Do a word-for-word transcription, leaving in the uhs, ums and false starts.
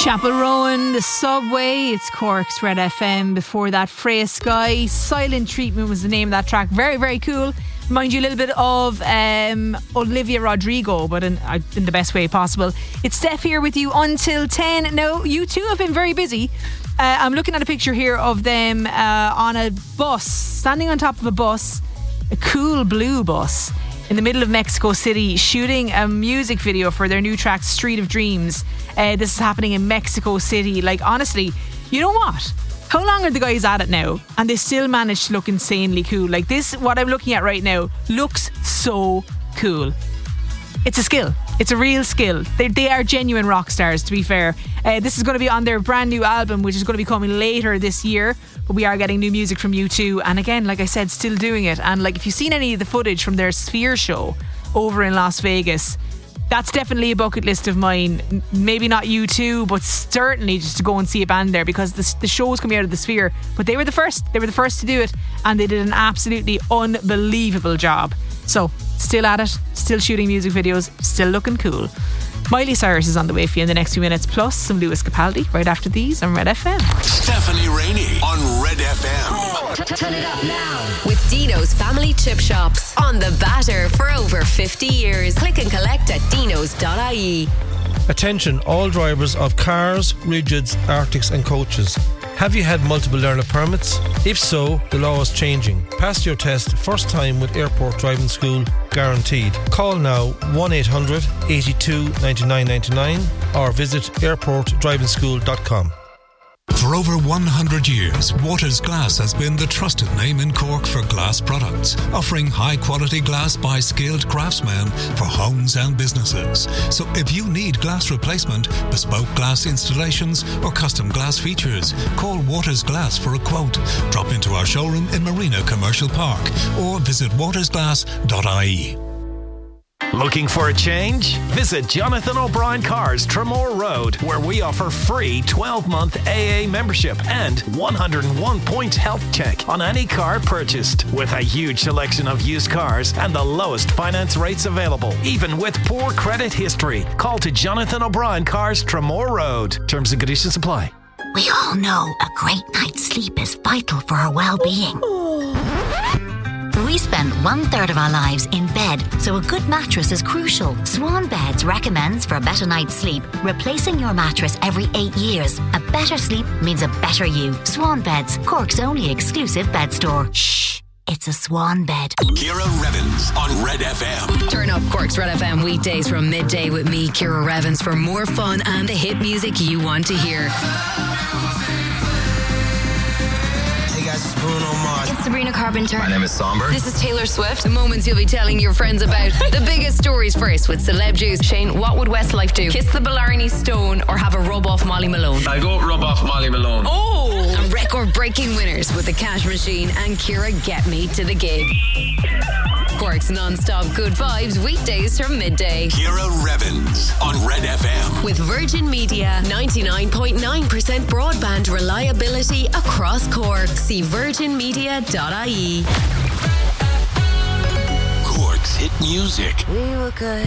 Chapel Rowan, The Subway, it's Cork's Red F M. Before that, Freya Sky, Silent Treatment was the name of that track. Very, very cool. Remind you a little bit of um, Olivia Rodrigo, but in, uh, in the best way possible. It's Steph here with you until ten. Now, you two have been very busy. Uh, I'm looking at a picture here of them uh, on a bus, standing on top of a bus, a cool blue bus, in the middle of Mexico City, shooting a music video for their new track Street of Dreams. Uh, this is happening in Mexico City. Like, honestly, you know what? How long are the guys at it now? And they still manage to look insanely cool. Like this, what I'm looking at right now, looks so cool. It's a skill. It's a real skill. They, they are genuine rock stars, to be fair. Uh, this is going to be on their brand new album, which is going to be coming later this year. But we are getting new music from U two. And again, like I said, still doing it. And like, if you've seen any of the footage from their Sphere show over in Las Vegas, that's definitely a bucket list of mine. Maybe not U two, but certainly just to go and see a band there, because the, the show's coming out of the Sphere. But they were the first. They were the first to do it. And they did an absolutely unbelievable job. So, still at it, still shooting music videos, still looking cool. Miley Cyrus is on the way for you in the next few minutes, plus some Lewis Capaldi right after these on Red F M. Stephanie Rainey on Red F M. Turn it up now. With Dino's Family Chip Shops. On the batter for over fifty years. Click and collect at dinos dot I E. Attention all drivers of cars, rigids, arctics and coaches. Have you had multiple learner permits? If so, the law is changing. Pass your test first time with Airport Driving School, guaranteed. Call now one eight hundred, eighty-two, ninety-nine ninety-nine or visit airport driving school dot com. For over one hundred years, Waters Glass has been the trusted name in Cork for glass products, offering high-quality glass by skilled craftsmen for homes and businesses. So if you need glass replacement, bespoke glass installations or custom glass features, call Waters Glass for a quote. Drop into our showroom in Marina Commercial Park or visit waters glass dot I E. Looking for a change? Visit Jonathan O'Brien Cars, Tremore Road, where we offer free twelve-month A A membership and one hundred one point health check on any car purchased. With a huge selection of used cars and the lowest finance rates available, even with poor credit history. Call to Jonathan O'Brien Cars, Tremore Road. Terms and conditions apply. We all know a great night's sleep is vital for our well-being. We spend one third of our lives in bed, so a good mattress is crucial. Swan Beds recommends for a better night's sleep, replacing your mattress every eight years. A better sleep means a better you. Swan Beds, Cork's only exclusive bed store. Shh, it's a Swan bed. Ciara Revens on Red F M. Turn up Cork's Red F M weekdays from midday with me, Ciara Revens, for more fun and the hit music you want to hear. It's Bruno Mars. It's Sabrina Carpenter. My name is Somber. This is Taylor Swift. The moments you'll be telling your friends about. The biggest stories first with Celeb Juice. Shane, what would Westlife do? Kiss the Blarney Stone or have a rub off Molly Malone? I go rub off Molly Malone. Oh! And record-breaking winners with the Cash Machine and Ciara Get Me to the Gig. Cork's non-stop good vibes weekdays from midday. Ciara Revens on Red F M. With Virgin Media, ninety-nine point nine percent broadband reliability across Cork. See virgin media dot I E. Cork's hit music. We were good.